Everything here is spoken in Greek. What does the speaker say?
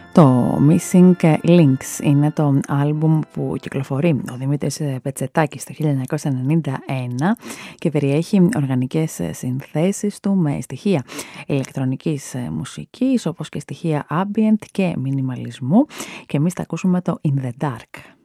Το Missing Links είναι το άλμπουμ που κυκλοφορεί ο Δημήτρης Πετσετάκης το 1991 και περιέχει οργανικές συνθέσεις του με στοιχεία ηλεκτρονικής μουσικής όπως και στοιχεία ambient και μινιμαλισμού, και εμείς θα ακούσουμε το In the Dark.